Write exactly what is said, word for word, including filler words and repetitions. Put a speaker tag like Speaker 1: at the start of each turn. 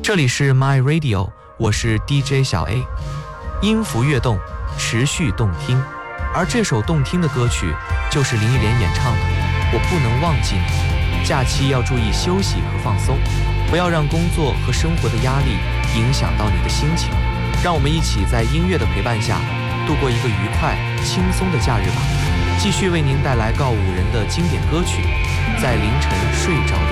Speaker 1: 这里是 My Radio， 我是 D J 小 A， 音符跃动，持续动听。而这首动听的歌曲就是林忆莲演唱的《我不能忘记你》。假期要注意休息和放松，不要让工作和生活的压力影响到你的心情。让我们一起在音乐的陪伴下度过一个愉快轻松的假日吧。继续为您带来告五人的经典歌曲，在凌晨睡着的